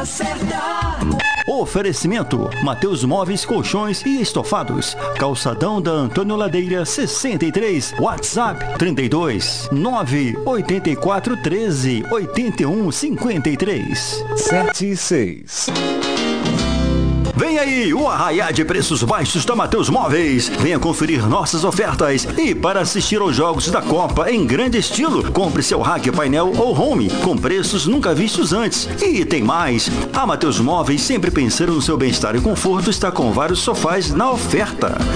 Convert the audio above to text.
certa. Oferecimento: Mateus Móveis, Colchões e Estofados. Calçadão da Antônio Ladeira 63. WhatsApp 32 984 13 81 53. 7 e 6. Vem aí o arraiá de preços baixos da Mateus Móveis. Venha conferir nossas ofertas. E para assistir aos jogos da Copa em grande estilo, compre seu rack, painel ou home com preços nunca vistos antes. E tem mais. A Mateus Móveis, sempre pensando no seu bem-estar e conforto, está com vários sofás na oferta.